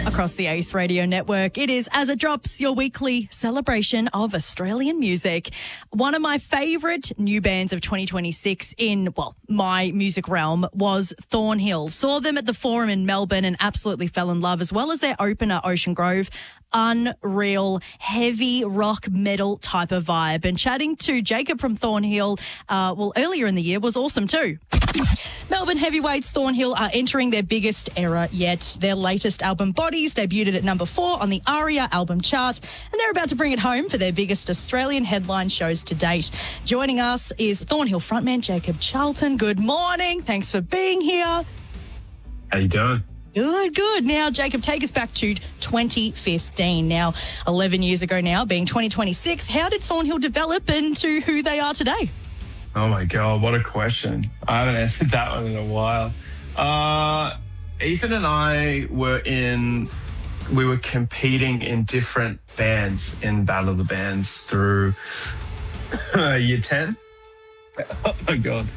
Across the Ace Radio Network, it is As It Drops, your weekly celebration of Australian music. One of my favourite new bands of 2026 in, my music realm was Thornhill. Saw them at the Forum in Melbourne and absolutely fell in love, as well as their opener, Ocean Grove. Unreal, heavy rock metal type of vibe. And chatting to Jacob from Thornhill, earlier in the year was awesome too. Melbourne heavyweights Thornhill are entering their biggest era yet. Their latest album, Bodies, debuted at number 4 on the ARIA album chart, and they're about to bring it home for their biggest Australian headline shows to date. Joining us is Thornhill frontman Jacob Charlton. Good morning. Thanks for being here. How you doing? Good. Now, Jacob, take us back to 2015. Now, 11 years ago now, being 2026, how did Thornhill develop into who they are today? Oh my God, what a question. I haven't answered that one in a while. Ethan and I were competing in different bands in Battle of the Bands through year 10. Oh my God.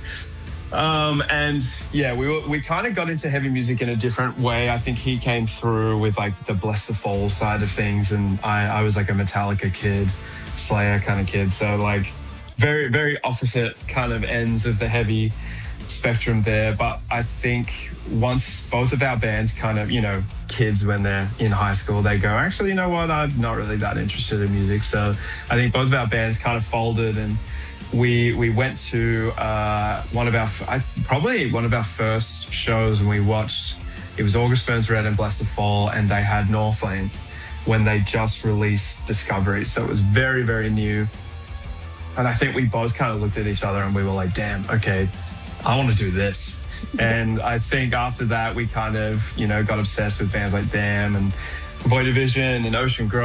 We kind of got into heavy music in a different way. I think he came through with like the Bless the Fall side of things, and I was like a Metallica kid, Slayer kind of kid. So like very, very opposite kind of ends of the heavy spectrum there. But I think once both of our bands kind of, kids when they're in high school, they go, actually, you know what, I'm not really that interested in music. So I think both of our bands kind of folded, and we went to one of our first shows, and we watched, it was August Burns Red and Bless the Fall, and they had Northlane when they just released Discovery. So it was very, very new. And I think we both kind of looked at each other and we were like, damn, okay, I want to do this. And I think after that, we kind of, got obsessed with bands like Damn and Void Division and Ocean Grove.